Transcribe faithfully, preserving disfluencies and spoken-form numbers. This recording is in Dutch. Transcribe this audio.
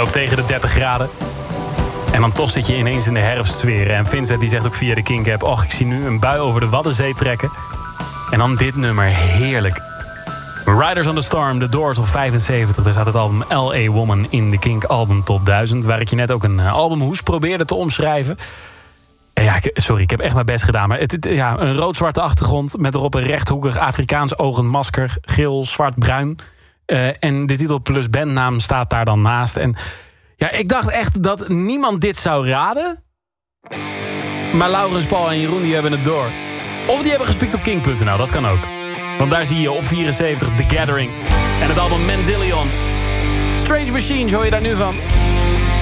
loopt tegen de dertig graden. En dan toch zit je ineens in de herfstsfeer. En Vincent die zegt ook via de Kink-app... och, ik zie nu een bui over de Waddenzee trekken. En dan dit nummer, heerlijk. Riders on the Storm, The Doors op vijfenzeventig. Daar staat het album L A Woman in de Kink Album Top duizend... waar ik je net ook een albumhoes probeerde te omschrijven. En ja, sorry, ik heb echt mijn best gedaan. Maar het, het, ja, een rood-zwarte achtergrond met erop een rechthoekig Afrikaans ogend masker. Geel, zwart, bruin. Uh, en de titel plus bandnaam staat daar dan naast. En ja, ik dacht echt dat niemand dit zou raden. Maar Laurens, Paul en Jeroen die hebben het door. Of die hebben gespiekt op Kink punt n l, dat kan ook. Want daar zie je op vierenzeventig The Gathering. En het album Mendelion. Strange Machines hoor je daar nu van.